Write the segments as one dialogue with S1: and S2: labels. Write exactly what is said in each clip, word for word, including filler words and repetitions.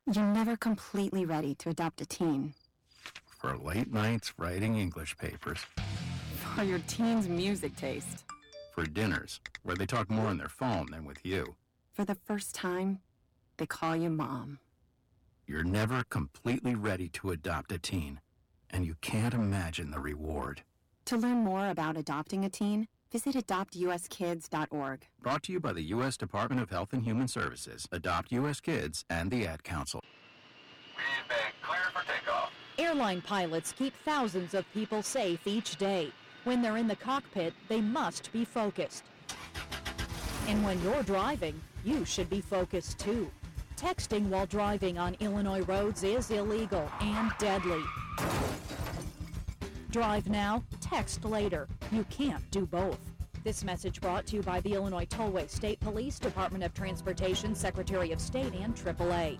S1: You're never completely ready to adopt a teen.
S2: For late nights writing English papers.
S1: For your teen's music taste.
S2: For dinners, where they talk more on their phone than with you.
S1: For the first time, they call you mom.
S2: You're never completely ready to adopt a teen, and you can't imagine the reward.
S1: To learn more about adopting a teen, visit adopt u s kids dot org.
S2: Brought to you by the U S Department of Health and Human Services, Adopt U S Kids, and the Ad Council.
S3: We've been cleared for takeoff.
S4: Airline pilots keep thousands of people safe each day. When they're in the cockpit, they must be focused. And when you're driving, you should be focused too. Texting while driving on Illinois roads is illegal and deadly. Drive now, text later. You can't do both. This message brought to you by the Illinois Tollway State Police, Department of Transportation, Secretary of State, and triple A.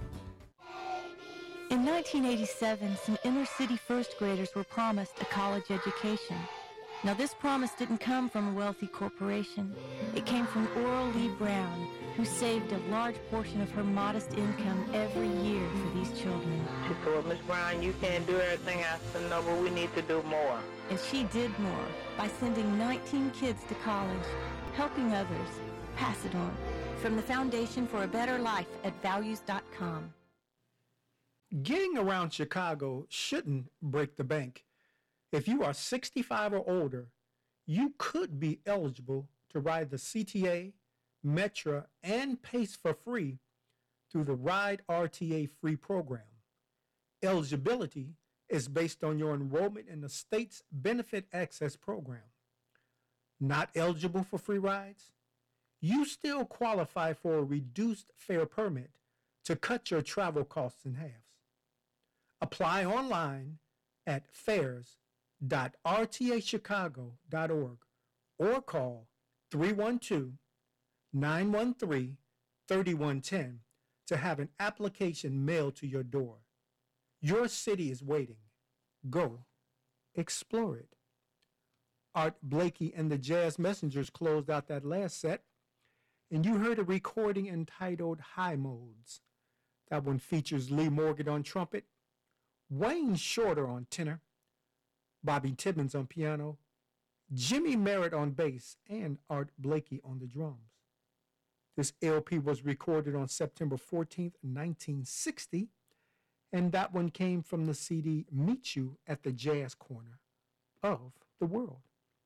S5: In nineteen eighty-seven, some inner-city first graders were promised a college education. Now, this promise didn't come from a wealthy corporation. It came from Oral Lee Brown, who saved a large portion of her modest income every year for these children.
S6: She said, well, Miss Brown, you can't do everything. I said, no, but we need to do more.
S5: And she did more by sending nineteen kids to college, helping others. Pass it on. From the Foundation for a Better Life at values dot com.
S7: Getting around Chicago shouldn't break the bank. If you are sixty-five or older, you could be eligible to ride the C T A, Metra, and PACE for free through the Ride R T A free program. Eligibility is based on your enrollment in the state's Benefit Access Program. Not eligible for free rides? You still qualify for a reduced fare permit to cut your travel costs in half. Apply online at fares dot r t a chicago dot org or call three one two, nine one three, three one one zero to have an application mailed to your door. Your city is waiting. Go explore it. Art Blakey and the Jazz Messengers closed out that last set, and you heard a recording entitled High Modes. That one features Lee Morgan on trumpet, Wayne Shorter on tenor, Bobby Tibbins on piano, Jimmy Merritt on bass, and Art Blakey on the drums. This L P was recorded on September fourteenth, nineteen sixty, and that one came from the C D Meet You at the Jazz Corner of the World.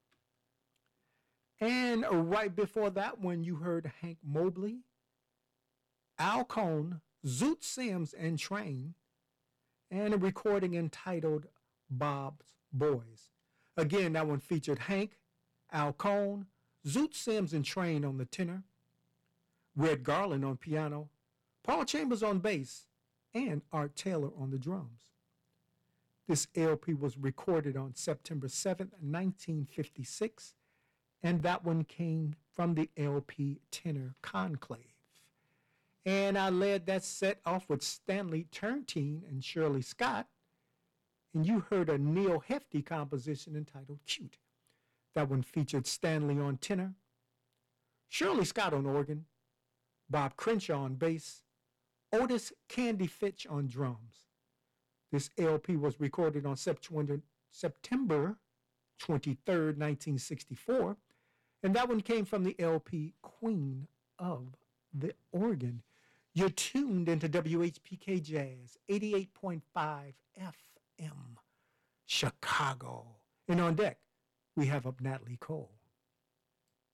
S7: And right before that one, you heard Hank Mobley, Al Cohn, Zoot Sims, and Train, and a recording entitled Bob's Boys. Again, that one featured Hank, Al Cohn, Zoot Sims, and Train on the tenor, Red Garland on piano, Paul Chambers on bass, and Art Taylor on the drums. This L P was recorded on September seventh, nineteen fifty-six, and that one came from the L P Tenor Conclave. And I led that set off with Stanley Turntine and Shirley Scott, and you heard a Neil Hefti composition entitled Cute. That one featured Stanley on tenor, Shirley Scott on organ, Bob Crenshaw on bass, Otis Candy Fitch on drums. This L P was recorded on September twenty-third, nineteen sixty-four, and that one came from the L P Queen of the Organ. You're tuned into W H P K Jazz, eighty-eight point five F M, Chicago. And on deck, we have up Natalie Cole.